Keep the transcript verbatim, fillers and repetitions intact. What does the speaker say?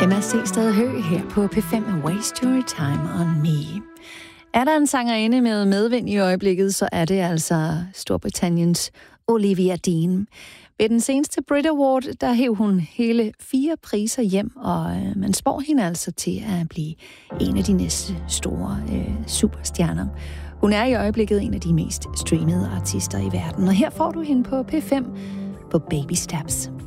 Emma C. stadig Høgh her på P fem med Waste Your Time on Me. Er der en sangerinde med medvind i øjeblikket, så er det altså Storbritanniens Olivia Dean. Ved den seneste Brit Award, der hæv hun hele fire priser hjem, og øh, man spår hende altså til at blive en af de næste store øh, superstjerner. Hun er i øjeblikket en af de mest streamede artister i verden, og her får du hende på P fem på Baby Steps.